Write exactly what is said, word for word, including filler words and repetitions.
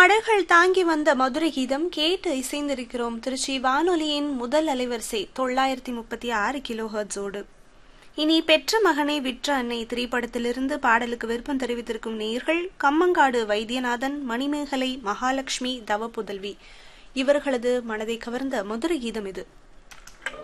மடல்கள் தாங்கி வந்த மதுரை கீதம் கேட்டு இசைந்திருக்கிறோம். திருச்சி வானொலியின் முதல் அலைவரிசை தொள்ளாயிரத்தி முப்பத்தி ஆறு கிலோ ஹெர்ட்ஸோடு. இனி பெற்ற மகனை விற்ற அன்னை திரைப்படத்திலிருந்து பாடலுக்கு விருப்பம் தெரிவித்திருக்கும் நேயர்கள் கம்மங்காடு வைத்தியநாதன், மணிமேகலை, மகாலட்சுமி, தவ புதல்வி. இவர்களது மனதை கவர்ந்த மதுரை கீதம் இது.